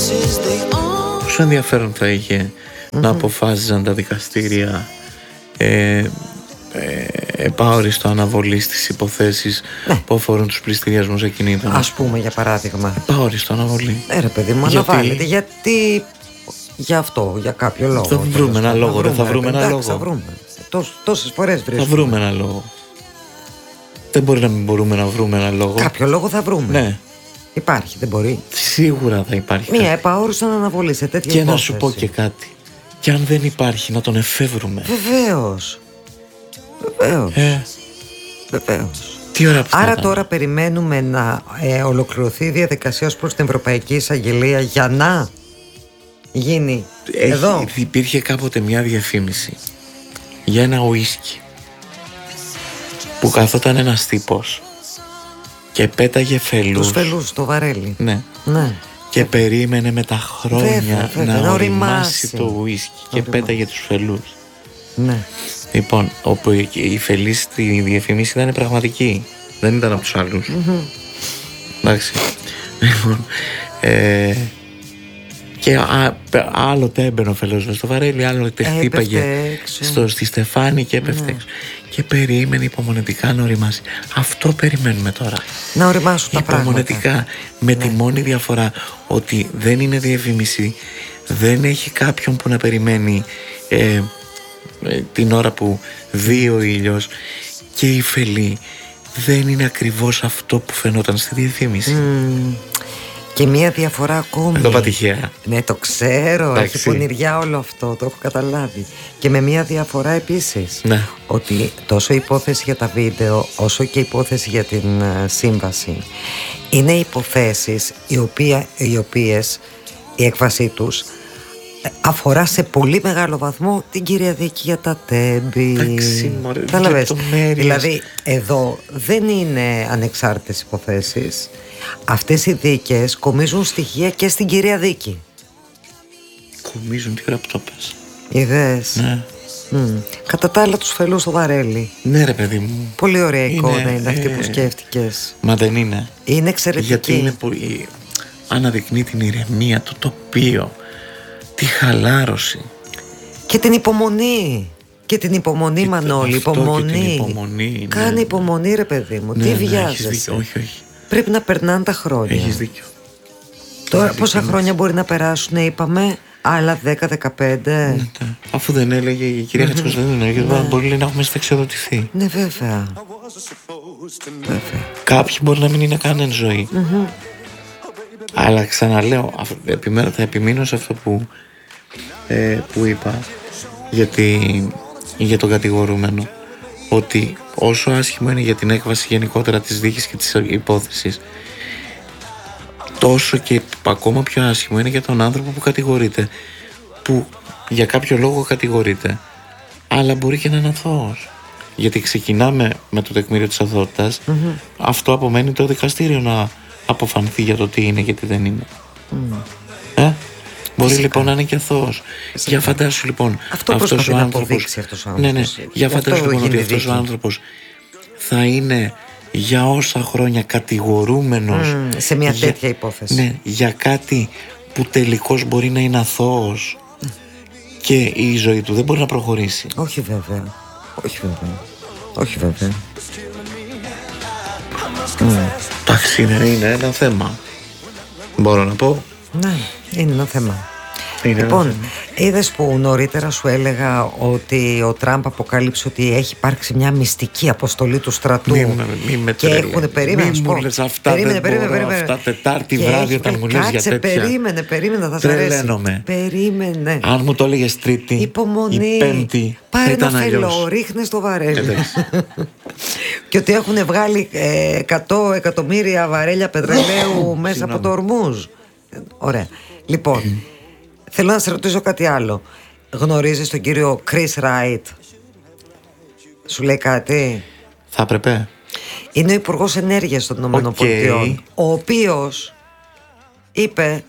Πόσο ενδιαφέρον θα είχε να αποφάσιζαν τα δικαστήρια επαόριστο αναβολή στις υποθέσεις που αφορούν τους πληστηριασμούς ακινήτων. Ας πούμε, για παράδειγμα. Επαόριστο αναβολή. Ρε παιδί μου, αναβάλλεται. Γιατί για αυτό, για κάποιο λόγο. Θα βρούμε ένα λόγο, δεν θα βρούμε ένα λόγο. Θα βρούμε. Τόσες φορές βρίσκουμε. Θα βρούμε ένα λόγο. Δεν μπορεί να μην μπορούμε να βρούμε ένα λόγο. Κάποιο λόγο θα βρούμε. Ναι. Υπάρχει, δεν μπορεί. Σίγουρα θα υπάρχει. Μία επαόριστο αναβολή σε τέτοια και υπόθεση. να σου πω και κάτι. Και αν δεν υπάρχει, να τον εφεύρουμε. Βεβαίως. Βεβαίως. Τι ώρα που άρα τώρα περιμένουμε να ολοκληρωθεί η διαδικασία ως προς την Ευρωπαϊκή Εισαγγελία για να γίνει εδώ. Υπήρχε κάποτε μια διαφήμιση για ένα ουίσκι που καθόταν ένας τύπος και πέταγε φελούς. Τους φελούς στο βαρέλι. Ναι. Και περίμενε με τα χρόνια να οριμάσει το ουίσκι και πέταγε τους φελούς. Ναι. Λοιπόν, όπου η φελή στη διαφήμιση ήταν πραγματική. Δεν ήταν από τους άλλους. Εντάξει. Λοιπόν, και άλλοτε έμπαινε ο φελός μες στο βαρέλι, άλλοτε χτύπαγε στη στεφάνη και έπεφτε έξω. Και περίμενε υπομονετικά να οριμάσει. Αυτό περιμένουμε τώρα. Να οριμάσουν τα πράγματα. Υπομονετικά, με τη μόνη διαφορά ότι δεν είναι διαφήμιση, δεν έχει κάποιον που να περιμένει την ώρα που δει ο ήλιος, και η φελή δεν είναι ακριβώς αυτό που φαινόταν στη διαφήμιση. Και μία διαφορά ακόμη. Δεν το είπα τυχαία. Ναι, το ξέρω. Έχει πονηριά όλο αυτό. Το έχω καταλάβει. Και με μία διαφορά επίσης. Ναι. Ότι τόσο η υπόθεση για τα βίντεο όσο και η υπόθεση για την σύμβαση είναι υποθέσεις οι οποίες η έκβασή τους αφορά σε πολύ μεγάλο βαθμό την κυρία δίκη για τα τέμπη. Δηλαδή εδώ δεν είναι ανεξάρτητες υποθέσεις. Αυτές οι δίκες κομίζουν στοιχεία και στην κυρία δίκη. Κομίζουν, τι ώρα που το πες. Είδες. Ναι. Κατά τα άλλα τους φελούς στο βαρέλι. Ναι ρε παιδί μου. Πολύ ωραία εικόνα είναι αυτή που σκέφτηκες. Μα δεν είναι. Είναι εξαιρετική. Γιατί είναι πολύ... αναδεικνύει την ηρεμία, το τοπίο, τη χαλάρωση και την υπομονή. Και την υπομονή, Μανώλη. Υπομονή. Κάνει υπομονή ρε παιδί μου. Τι βιάζεσαι. Όχι. Πρέπει να περνάνε τα χρόνια. Έχεις δίκιο. Τώρα πόσα χρόνια μπορεί να περάσουν, είπαμε? Άλλα 10-15. Αφού δεν έλεγε η κυρία Χατζικοσταντίνου, μπορεί να έχουμε συνταξιοδοτηθεί. Ναι, βέβαια. Κάποιοι μπορεί να μην είναι καν εν ζωή. Αλλά ξαναλέω, θα επιμείνω σε αυτό που είπα για τον κατηγορούμενο, ότι όσο άσχημο είναι για την έκβαση γενικότερα της δίκης και της υπόθεσης, τόσο και ακόμα πιο άσχημο είναι για τον άνθρωπο που κατηγορείται, που για κάποιο λόγο κατηγορείται, αλλά μπορεί και να είναι αθώος. Γιατί ξεκινάμε με το τεκμήριο της αθωότητας, αυτό απομένει το δικαστήριο να αποφανθεί για το τι είναι και τι δεν είναι. Μπορεί λοιπόν να είναι και αθώος. Για φαντάσου λοιπόν αυτός ο άνθρωπος. Ναι. Για φαντάσου λοιπόν ότι αυτός ο άνθρωπος θα είναι για όσα χρόνια κατηγορούμενος σε μια τέτοια υπόθεση. Ναι, για κάτι που τελικώς μπορεί να είναι αθώος και η ζωή του δεν μπορεί να προχωρήσει. Όχι βέβαια. Εντάξει, είναι ένα θέμα. Μπορώ να πω. Ναι, είναι ένα θέμα. Λοιπόν, είδες που νωρίτερα σου έλεγα ότι ο Τραμπ αποκάλυψε ότι έχει υπάρξει μια μυστική αποστολή του στρατού? Μη και έχουν περίμενε. Μου λες αυτά, περίμενε. Αυτά Τετάρτη βράδυ όταν μου λες για τέτοια. Περίμενε, θα σ' αρέσει. Περίμενε. Αν μου το έλεγες Τρίτη, υπομονή, η Πέμπτη, πάρε ένα φελό, ρίχνε στο βαρέλι. Και ότι έχουν βγάλει 100 εκατομμύρια βαρέλια πετρελαίου μέσα από το Ορμούζ. Ωραία. Λοιπόν, θέλω να σε ρωτήσω κάτι άλλο. Γνωρίζεις τον κύριο Chris Wright? Σου λέει κάτι? Θα έπρεπε. Είναι ο Υπουργός Ενέργειας των ΗΠΑ, ο οποίος είπε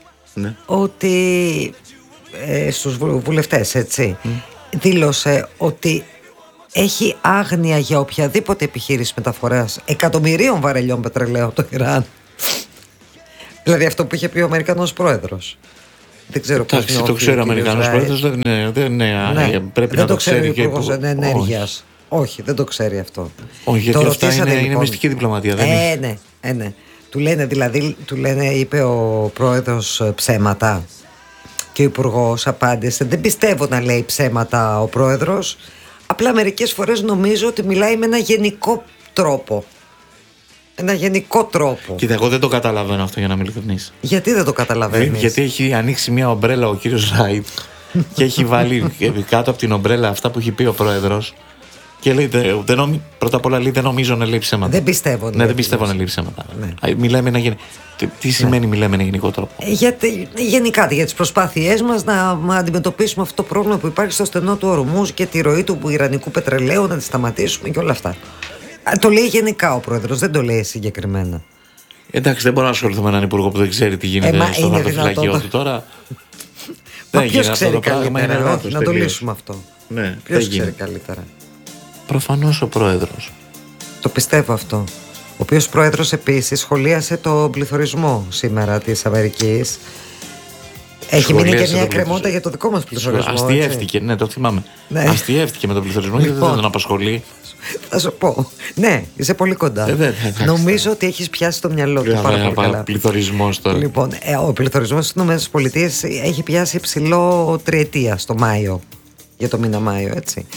ότι στους βουλευτές, έτσι, δήλωσε ότι έχει άγνοια για οποιαδήποτε επιχείρηση μεταφοράς εκατομμυρίων βαρελιών πετρελαίου από το Ιράν. Δηλαδή αυτό που είχε πει ο Αμερικανός πρόεδρος. Δεν ξέρω πώς. Εντάξει, το ξέρει ο Αμερικανός πρόεδρος. Πρέπει να το ξέρει και ο Υπουργός Ενέργειας. Όχι, δεν το ξέρει αυτό. Όχι, γιατί αυτά είναι μυστική διπλωματία. Ναι. Του λένε δηλαδή, είπε ο πρόεδρος ψέματα. Και ο υπουργός απάντησε: δεν πιστεύω να λέει ψέματα ο πρόεδρος. Απλά μερικές φορές νομίζω ότι μιλάει με ένα γενικό τρόπο. Ένα γενικό τρόπο. Κοίτα, εγώ δεν το καταλαβαίνω αυτό, για να είμαι ειλικρινής. Γιατί δεν το καταλαβαίνεις? Γιατί έχει ανοίξει μια ομπρέλα ο κύριος Ράιτ και έχει βάλει κάτω από την ομπρέλα αυτά που έχει πει ο πρόεδρος. Και λέει, πρώτα απ' όλα λέει, δεν νομίζω να λέει ψέματα. Δεν πιστεύω. Ναι, δεν πιστεύω να λέει ψέματα. Ναι. Μιλάει με ένα Τι σημαίνει μιλάει με ένα γενικό τρόπο? Γενικά για τις προσπάθειές μας να αντιμετωπίσουμε αυτό το πρόβλημα που υπάρχει στο στενό του Ορμούζ και τη ροή του ιρανικού πετρελαίου, να τη σταματήσουμε και όλα αυτά. Το λέει γενικά ο πρόεδρος, δεν το λέει συγκεκριμένα. Εντάξει, δεν μπορώ να ασχοληθώ με έναν υπουργό που δεν ξέρει τι γίνεται στο χαρτοφυλάκιό του τώρα. Μα ποιος ξέρει καλύτερα? Να το λύσουμε αυτό. Ναι, ποιος ξέρει καλύτερα? Προφανώς ο πρόεδρος. Το πιστεύω αυτό. Ο οποίος πρόεδρος επίσης σχολίασε τον πληθωρισμό σήμερα της Αμερικής. Έχει μείνει και μια κρεμότητα για το δικό μας πληθωρισμό. Αστιεύτηκε, ναι, το θυμάμαι. Ναι. Αστιεύτηκε με τον πληθωρισμό, γιατί δεν τον απασχολεί. Θα σου πω. Ναι, είσαι πολύ κοντά. Νομίζω ότι έχεις πιάσει το μυαλό του πάρα πολύ καλά. Πληθωρισμός τώρα. Λοιπόν, ο πληθωρισμός στις ΗΠΑ έχει πιάσει υψηλό τριετία στο Μάιο. Για το μήνα Μάιο, έτσι.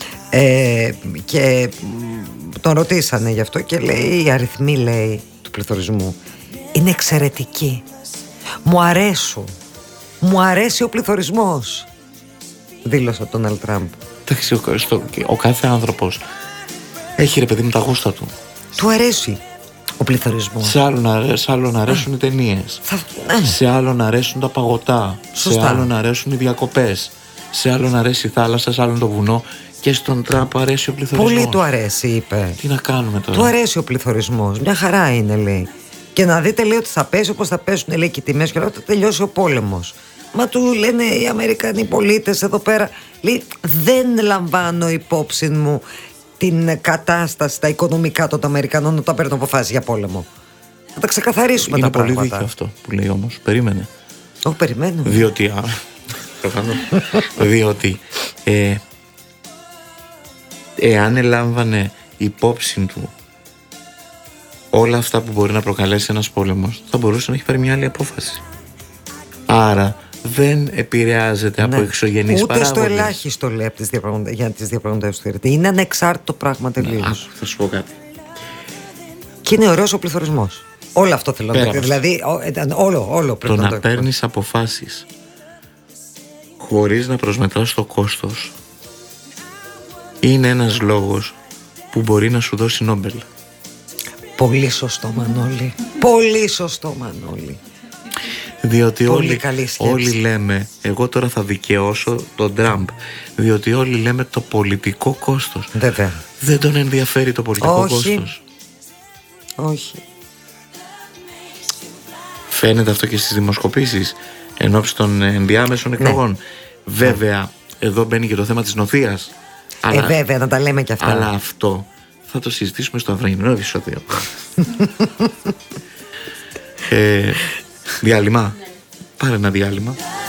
Και τον ρωτήσανε γι' αυτό και λέει: οι αριθμοί, λέει, του πληθωρισμού είναι εξαιρετικοί. Μου αρέσουν. Μου αρέσει ο πληθωρισμός, δήλωσε ο Ντόναλντ Τραμπ. Εντάξει, ο κάθε άνθρωπος έχει, ρε παιδί μου, τα γούστα του. Του αρέσει ο πληθωρισμός. Σε άλλον αρέσουν οι ταινίες. Σε άλλον αρέσουν τα παγωτά. Σωστά. Σε άλλον αρέσουν οι διακοπές. Σε άλλον αρέσει η θάλασσα, σε άλλον το βουνό. Και στον Τραμπ αρέσει ο πληθωρισμός. Πολύ του αρέσει, είπε. Τι να κάνουμε τώρα? Του αρέσει ο πληθωρισμός. Μια χαρά είναι, λέει. Και να δείτε, λέει, ότι θα πέσει όπως θα πέσουν, λέει, και οι τιμές και όλα, θα τελειώσει ο πόλεμος. Μα του λένε οι Αμερικανοί πολίτες εδώ πέρα, λέει, δεν λαμβάνω υπόψη μου την κατάσταση, τα οικονομικά των Αμερικανών όταν παίρνουν αποφάσεις για πόλεμο. Θα τα ξεκαθαρίσουμε τα πράγματα. Είναι πολύ δίκαιο αυτό που λέει όμως. Περίμενε. Όχι, περιμένουμε. Διότι εάν ελάμβανε υπόψη του όλα αυτά που μπορεί να προκαλέσει ένας πόλεμος, θα μπορούσε να έχει πάρει μια άλλη απόφαση. Άρα δεν επηρεάζεται από εξωγενείς παράγοντες. Ούτε στο ελάχιστο, λέει, για τις διαπραγματεύσεις του. Είναι ανεξάρτητο πράγμα τελείως. Θα σου πω κάτι. Και είναι ωραίος ο πληθωρισμός. Όλο αυτό θέλω να πω. Δηλαδή, όλο πρέπει να παίρνεις αποφάσεις χωρίς να προσμετράς το κόστος είναι ένας λόγος που μπορεί να σου δώσει Νόμπελ. Πολύ σωστό, Μανώλη. Πολύ σωστό, Μανώλη. Διότι όλοι λέμε, εγώ τώρα θα δικαιώσω τον Τραμπ, διότι όλοι λέμε το πολιτικό κόστος. Βέβαια. Δεν τον ενδιαφέρει το πολιτικό κόστος. Όχι. Φαίνεται αυτό και στις δημοσκοπήσεις ενόψει των ενδιάμεσων εκλογών. Βέβαια, εδώ μπαίνει και το θέμα της νοθείας. Βέβαια, να τα λέμε και αυτά. Αλλά αυτό θα το συζητήσουμε στο αυριανό επεισόδιο. Διάλειμμα. Πάρε ένα διάλειμμα.